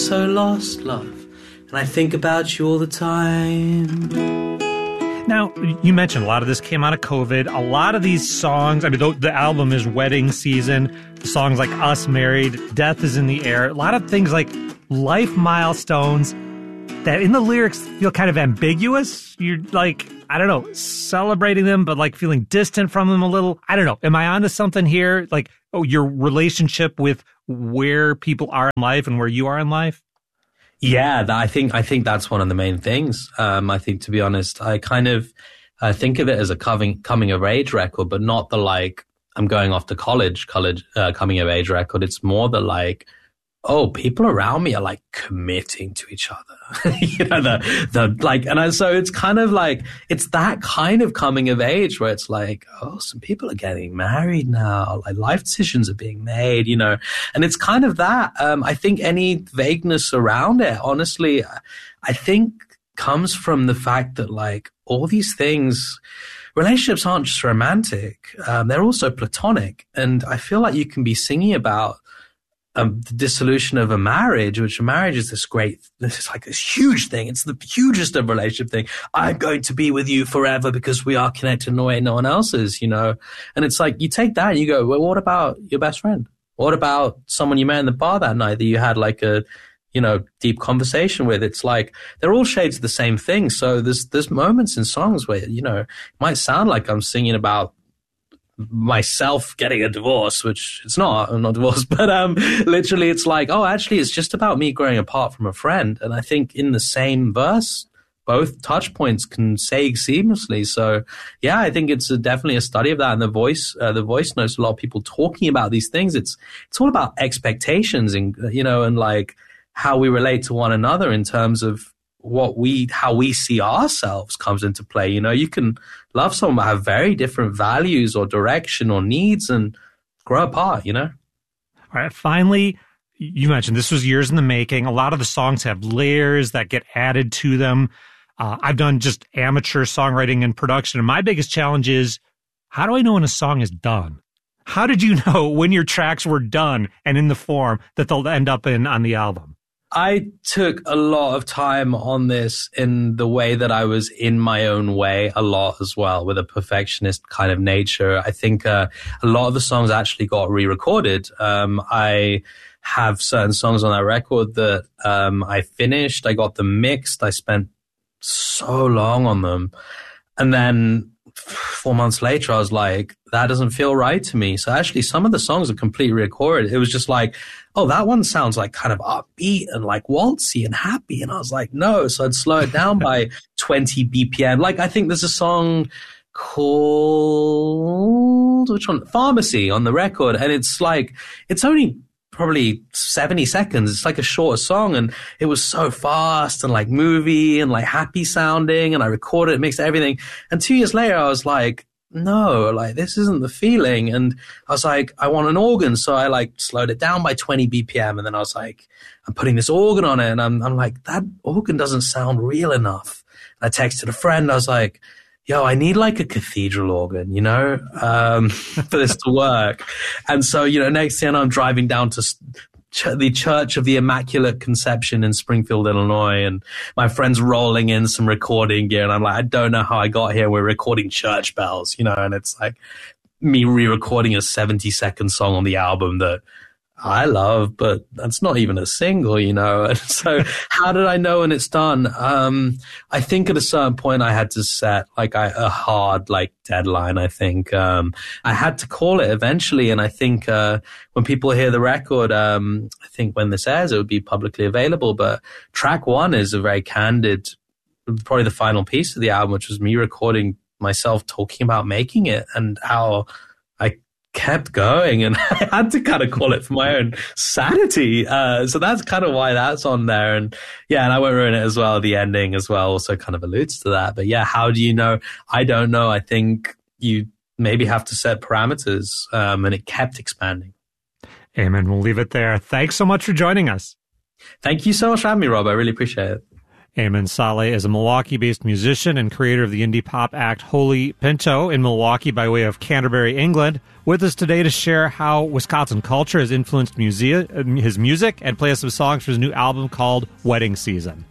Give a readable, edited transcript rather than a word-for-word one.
so lost, love, and I think about you all the time. Now, you mentioned a lot of this came out of COVID. A lot of these songs, I mean, the album is Wedding Season. The songs like Us Married, Death is in the Air. A lot of things like life milestones that in the lyrics feel kind of ambiguous. You're like, I don't know, celebrating them, but like feeling distant from them a little. I don't know. Am I onto something here? Like, oh, your relationship with where people are in life and where you are in life? Yeah, I think that's one of the main things. I think, to be honest, I kind of think of it as a coming of age record, but not the like I'm going off to college coming of age record. It's more the like, oh, people around me are like committing to each other. You know, the like, and so it's kind of like, it's that kind of coming of age where it's like, oh, some people are getting married now, like life decisions are being made, you know, and it's kind of that. I think any vagueness around it, honestly, I think comes from the fact that like all these things, relationships aren't just romantic. They're also platonic. And I feel like you can be singing about the dissolution of a marriage, which a marriage is this is like this huge thing. It's the hugest of relationship thing. I'm going to be with you forever because we are connected in a way no one else is, you know? And it's like, you take that and you go, well, what about your best friend? What about someone you met in the bar that night that you had like a, you know, deep conversation with? It's like, they're all shades of the same thing. So there's moments in songs where, you know, it might sound like I'm singing about myself getting a divorce, which it's not, I'm not divorced, but literally it's like, oh, actually it's just about me growing apart from a friend. And I think in the same verse, both touch points can say seamlessly. So yeah, I think it's definitely a study of that. And the voice notes, a lot of people talking about these things. It's all about expectations and, you know, and like how we relate to one another in terms of how we see ourselves comes into play. You know, you can love someone but have very different values or direction or needs and grow apart, you know? All right. Finally, you mentioned this was years in the making. A lot of the songs have layers that get added to them. I've done just amateur songwriting and production. And my biggest challenge is, how do I know when a song is done? How did you know when your tracks were done and in the form that they'll end up on the album? I took a lot of time on this in the way that I was in my own way a lot as well, with a perfectionist kind of nature. I think a lot of the songs actually got re-recorded. I have certain songs on that record that I finished. I got them mixed. I spent so long on them. And then 4 months later, I was like, that doesn't feel right to me. So actually, some of the songs are completely recorded. It was just like, oh, that one sounds like kind of upbeat and like waltzy and happy. And I was like, no. So I'd slow it down by 20 BPM. Like, I think there's a song called, which one? Pharmacy on the record. And it's like, it's only probably 70 seconds. It's like a shorter song, and it was so fast and like movie and like happy sounding, and I recorded it, mixed everything. And 2 years later, I was like, no, like this isn't the feeling. And I was like, I want an organ. So I like slowed it down by 20 BPM. And then I was like, I'm putting this organ on it. And I'm like, that organ doesn't sound real enough. And I texted a friend. I was like, yo, I need like a cathedral organ, you know, for this to work. And so, you know, next thing I'm driving down to the Church of the Immaculate Conception in Springfield, Illinois, and my friend's rolling in some recording gear, and I'm like, I don't know how I got here. We're recording church bells, you know, and it's like me re-recording a 70-second song on the album that I love, but that's not even a single, you know. And so how did I know when it's done? I think at a certain point I had to set like a hard like deadline. I think I had to call it eventually. And I think when people hear the record, I think when this airs, it would be publicly available. But track one is a very candid, probably the final piece of the album, which was me recording myself talking about making it and how I kept going, and I had to kind of call it for my own sanity. So that's kind of why that's on there. And yeah, and I won't ruin it as well. The ending as well also kind of alludes to that. But yeah, how do you know? I don't know. I think you maybe have to set parameters, and it kept expanding. Amen. We'll leave it there. Thanks so much for joining us. Thank you so much for having me, Rob. I really appreciate it. Eamon Saleh is a Milwaukee-based musician and creator of the indie pop act Holy Pinto in Milwaukee by way of Canterbury, England. With us today to share how Wisconsin culture has influenced his music and play us some songs for his new album called Wedding Season.